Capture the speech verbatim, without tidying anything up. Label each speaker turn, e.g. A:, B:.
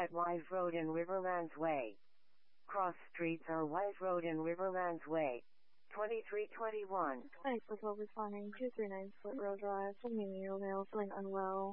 A: at Wise Road and Riverlands Way. Cross streets are Wise Road and Riverlands Way. twenty-three twenty-one.
B: Thanks for responding. two three nine Split Road Drive. Send me an email feeling unwell.